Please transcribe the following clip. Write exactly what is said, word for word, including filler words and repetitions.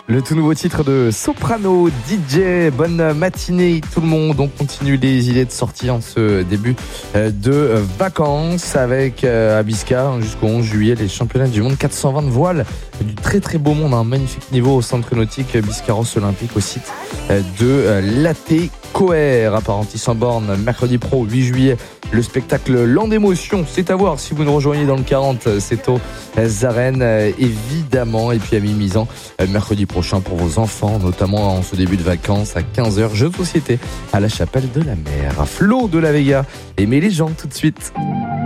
Le tout nouveau titre de Soprano, D J. Bonne matinée tout le monde. On continue les idées de sortie en ce début de vacances avec à Bisca jusqu'au onze juillet les championnats du monde quatre cent vingt de voile. Du très très beau monde, un magnifique niveau au centre nautique Biscarrosse Olympique au site de Laté Coer à Parentis en borne. Mercredi pro huit juillet, le spectacle L'An d'émotion, c'est à voir si vous nous rejoignez dans le quarante, c'est au Zarenne évidemment. Et puis à Mimizan, mercredi prochain pour vos enfants, notamment en ce début de vacances à quinze heures, jeux de société à la Chapelle de la Mer. Flo de la Vega, aimez les gens tout de suite.